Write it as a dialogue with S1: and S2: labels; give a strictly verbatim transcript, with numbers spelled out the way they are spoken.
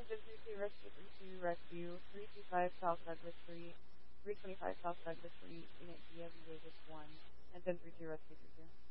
S1: Attention three two Rescue three two Rescue three two five South Douglas Street, three twenty-five South Douglas Street, Unit D, Via Vegas one. Attention three two Rescue three two.